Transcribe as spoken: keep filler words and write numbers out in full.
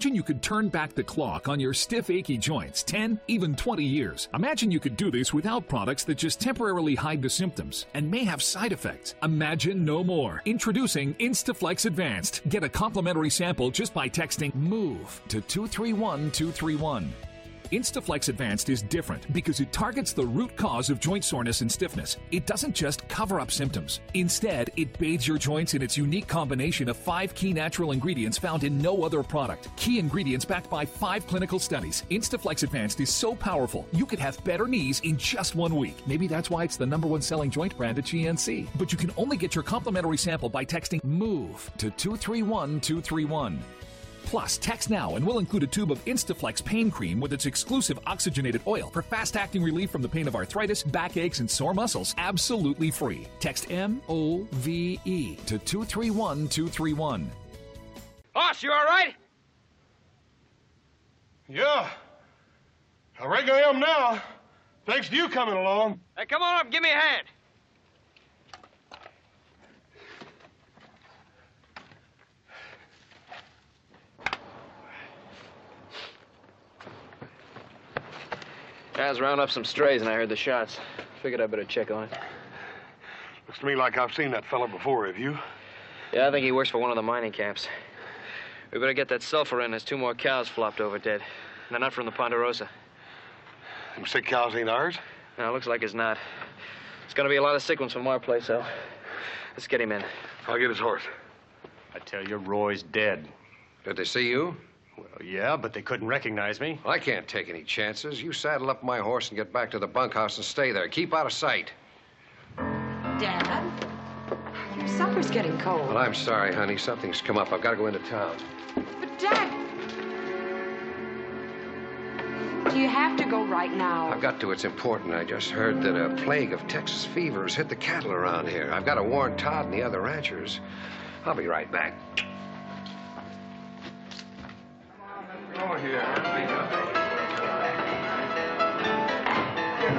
Imagine you could turn back the clock on your stiff, achy joints ten, even twenty years. Imagine you could do this without products that just temporarily hide the symptoms and may have side effects. Imagine no more. Introducing Instaflex Advanced. Get a complimentary sample just by texting MOVE to two three one two three one. Instaflex Advanced is different because it targets the root cause of joint soreness and stiffness. It doesn't just cover up symptoms. Instead, it bathes your joints in its unique combination of five key natural ingredients found in no other product. Key ingredients backed by five clinical studies. Instaflex Advanced is so powerful, you could have better knees in just one week. Maybe that's why it's the number one selling joint brand at G N C. But you can only get your complimentary sample by texting MOVE to two three one two three one. Plus, text now and we'll include a tube of Instaflex pain cream with its exclusive oxygenated oil for fast-acting relief from the pain of arthritis, backaches, and sore muscles, absolutely free. Text M O V E to two three one two three one. Boss, you all right? Yeah. I reckon I am now. Thanks to you coming along. Hey, come on up, give me a hand. I was rounding up some strays and I heard the shots. Figured I'd better check on it. Looks to me like I've seen that fella before, have you? Yeah, I think he works for one of the mining camps. We better get that sulfur in. There's two more cows flopped over dead. And they're not from the Ponderosa. Them sick cows ain't ours? No, it looks like it's not. It's gonna be a lot of sick ones from our place, though. Let's get him in. I'll get his horse. I tell you, Roy's dead. Did they see you? Well, yeah, but they couldn't recognize me. I can't take any chances. You saddle up my horse and get back to the bunkhouse and stay there. Keep out of sight. Dad, your supper's getting cold. Well, I'm sorry, honey. Something's come up. I've got to go into town. But, Dad, do you have to go right now? I've got to. It's important. I just heard that a plague of Texas fever has hit the cattle around here. I've got to warn Todd and the other ranchers. I'll be right back. Oh, here.